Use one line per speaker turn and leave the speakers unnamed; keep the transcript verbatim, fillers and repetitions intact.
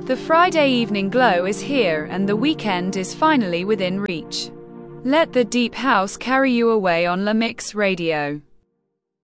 The Friday evening glow is here, and the weekend is finally within reach. Let the deep house carry you away on La Mix Radio.